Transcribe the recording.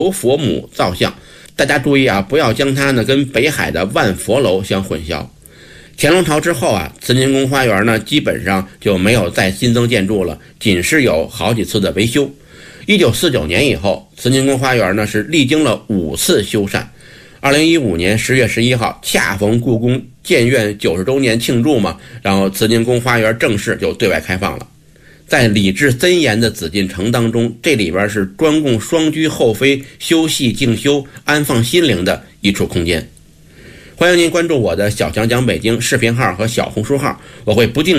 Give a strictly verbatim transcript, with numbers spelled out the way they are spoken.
佛母造像。大家注意啊，不要将它呢跟北海的万佛楼相混淆。乾隆朝之后啊，慈宁宫花园呢基本上就没有再新增建筑了，仅是有好几次的维修。一九四九年以后，慈宁宫花园呢是历经了五次修缮。二零一五年十月十一号，恰逢故宫建院九十周年庆祝嘛，然后慈宁宫花园正式就对外开放了。在礼制森严的紫禁城当中，这里边是专供双居后妃休息静修、安放心灵的一处空间。欢迎您关注我的小强讲北京视频号和小红书号，我会不定